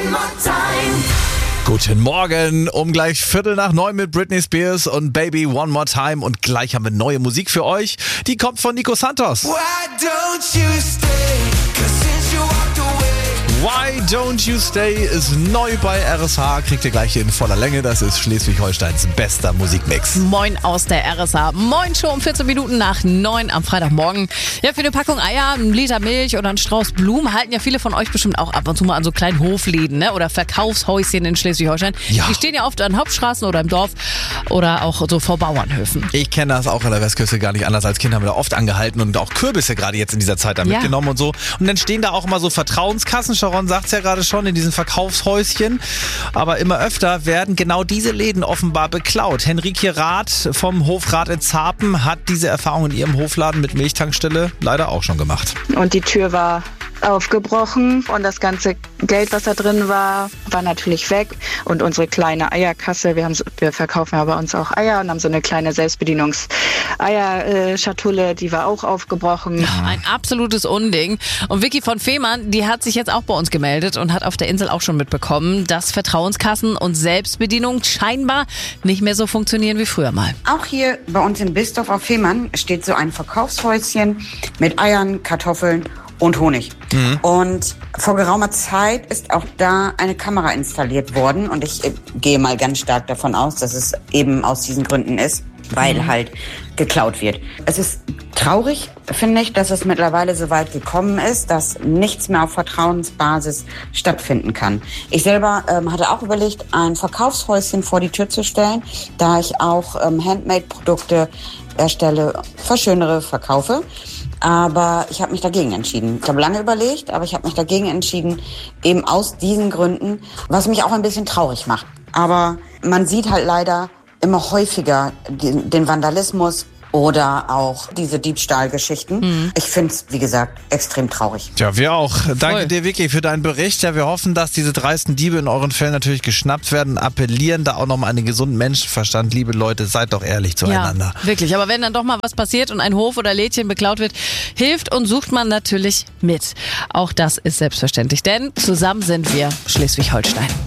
Guten Morgen, um gleich 8:45 mit Britney Spears und Baby One More Time. Und gleich haben wir neue Musik für euch. Die kommt von Nico Santos. Why don't you stay? 'Cause since you walked away. Why Don't You Stay ist neu bei RSH. Kriegt ihr gleich in voller Länge. Das ist Schleswig-Holsteins bester Musikmix. Moin aus der RSH. Moin schon um 14 Minuten nach 9 am Freitagmorgen. Ja, für eine Packung Eier, einen Liter Milch oder einen Strauß Blumen halten ja viele von euch bestimmt auch ab und zu mal an so kleinen Hofläden, ne? Oder Verkaufshäuschen in Schleswig-Holstein. Ja. Die stehen ja oft an Hauptstraßen oder im Dorf oder auch so vor Bauernhöfen. Ich kenne das auch an der Westküste gar nicht anders. Als Kind haben wir da oft angehalten und auch Kürbisse gerade jetzt in dieser Zeit da mitgenommen und so. Und dann stehen da auch immer so Vertrauenskassen. Sharon sagt es ja gerade schon, in diesen Verkaufshäuschen. Aber immer öfter werden genau diese Läden offenbar beklaut. Henrike Rath vom Hofrat in Zarpen hat diese Erfahrung in ihrem Hofladen mit Milchtankstelle leider auch schon gemacht. Und die Tür war aufgebrochen und das ganze Geld, was da drin war, war natürlich weg. Und unsere kleine Eierkasse, wir verkaufen ja bei uns auch Eier und haben so eine kleine Selbstbedienungs-Eierschatulle, die war auch aufgebrochen. Ein absolutes Unding. Und Vicky von Fehmarn, die hat sich jetzt auch bei uns gemeldet und hat auf der Insel auch schon mitbekommen, dass Vertrauenskassen und Selbstbedienung scheinbar nicht mehr so funktionieren wie früher mal. Auch hier bei uns in Bistorf auf Fehmarn steht so ein Verkaufshäuschen mit Eiern, Kartoffeln und Honig. Und vor geraumer Zeit ist auch da eine Kamera installiert worden und ich gehe mal ganz stark davon aus, dass es eben aus diesen Gründen ist, weil halt geklaut wird. Es ist traurig, finde ich, dass es mittlerweile so weit gekommen ist, dass nichts mehr auf Vertrauensbasis stattfinden kann. Ich selber hatte auch überlegt, ein Verkaufshäuschen vor die Tür zu stellen, da ich auch Handmade-Produkte erstelle, verschönere, verkaufe. Aber ich habe mich dagegen entschieden. Ich habe lange überlegt, aber ich habe mich dagegen entschieden, eben aus diesen Gründen, was mich auch ein bisschen traurig macht. Aber man sieht halt leider immer häufiger den Vandalismus oder auch diese Diebstahlgeschichten. Ich finde es, wie gesagt, extrem traurig. Tja, wir auch. Danke dir, Vicky, für deinen Bericht. Ja, wir hoffen, dass diese dreisten Diebe in euren Fällen natürlich geschnappt werden. Appellieren da auch nochmal an den gesunden Menschenverstand. Liebe Leute, seid doch ehrlich zueinander. Ja, wirklich. Aber wenn dann doch mal was passiert und ein Hof oder Lädchen beklaut wird, hilft und sucht man natürlich mit. Auch das ist selbstverständlich, denn zusammen sind wir Schleswig-Holstein.